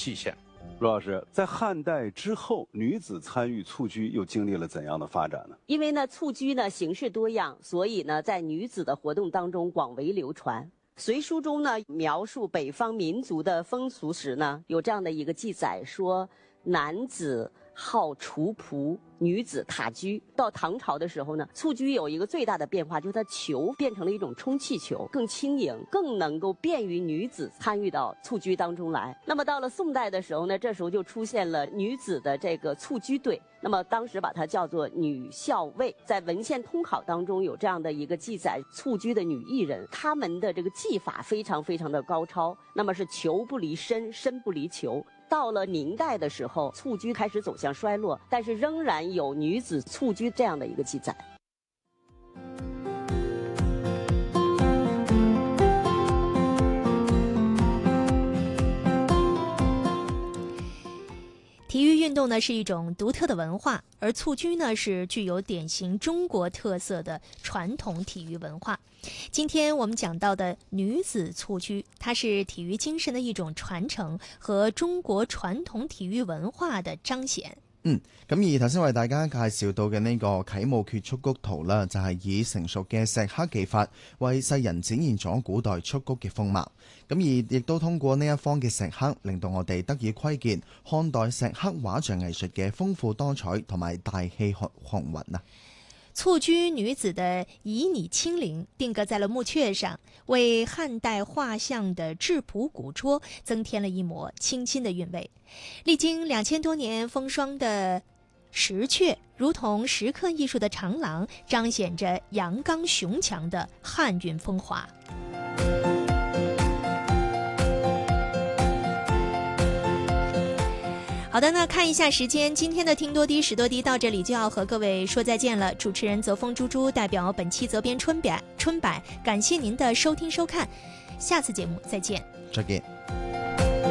气象。 陆老师，在汉代之后，女子参与蹴鞠又经历了怎样的发展呢？ 因为呢，蹴鞠呢形式多样，所以呢，在女子的活动当中广为流传。隋书中呢，描述北方民族的风俗时呢，有这样的一个记载说，男子好锄仆，女子踏鞠。到唐朝的时候呢，蹴鞠有一个最大的变化，就是它球变成了一种充气球，更轻盈，更能够便于女子参与到蹴鞠当中来。那么到了宋代的时候呢，这时候就出现了女子的这个蹴鞠队，那么当时把它叫做女校尉。在文献通考当中有这样的一个记载，蹴鞠的女艺人，她们的这个技法非常非常的高超，那么是球不离身，身不离球。到了明代的时候，蹴鞠开始走向衰落，但是仍然有女子蹴鞠这样的一个记载。 体育运动呢是一种独特的文化，而蹴鞠呢是具有典型中国特色的传统体育文化。今天我们讲到的女子蹴鞠，它是体育精神的一种传承和中國傳統體育文化的彰顯。 咁而頭先為大家介紹到嘅呢個啟舞決蹴鞠圖啦，就係以成熟嘅石刻技法為世人展現咗古代蹴鞠嘅風貌。咁而亦都通過呢一方嘅石刻，令到我哋得以窺見漢代石刻畫像藝術嘅豐富多彩同埋大氣雄渾啊！ 蹴鞠女子的旖旎清靈定格在了木阙上，為漢代畫像的質樸古拙增添了一抹清新的韻味。歷經2000多年風霜的石阙，如同石刻藝術的長廊，彰顯着陽剛雄強的漢韻風華。好的，那看一下时间，今天的听多低识多低到这里就要和各位说再见了。主持人泽峰猪猪代表本期责编春柏，感谢您的收听收看，下次节目再见。 再见。